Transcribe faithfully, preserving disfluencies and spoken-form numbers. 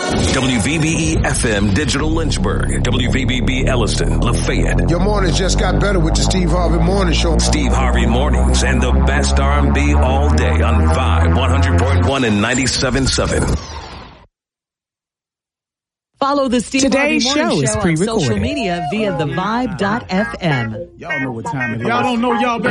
W V B E F M Digital Lynchburg, W V B B Elliston, Lafayette. Your morning just got better with the Steve Harvey Morning Show. Steve Harvey Mornings and the best R and B all day on Vibe one hundred point one and ninety-seven point seven. Follow the Steve Today's Harvey Morning show is Show on pre-recorded. social media via the vibe dot f m. Y'all know what time it is. Y'all don't know y'all